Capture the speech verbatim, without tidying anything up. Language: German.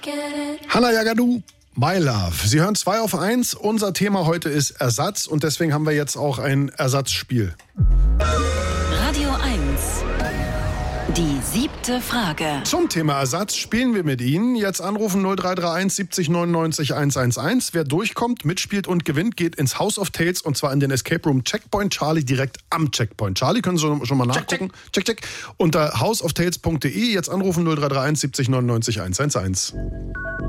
Hannah Yagadou, My Love. Sie hören zwei auf eins. Unser Thema heute ist Ersatz und deswegen haben wir jetzt auch ein Ersatzspiel. Radio eins. Die siebte Frage. Zum Thema Ersatz spielen wir mit Ihnen. Jetzt anrufen null drei drei eins siebzig neunundneunzig hundertelf. Wer durchkommt, mitspielt und gewinnt, geht ins House of Tales und zwar in den Escape Room Checkpoint Charlie direkt am Checkpoint Charlie. Können Sie schon mal nachgucken. Check, check. check. Unter house of tales punkt de. Jetzt anrufen null drei drei eins siebzig neunundneunzig hundertelf.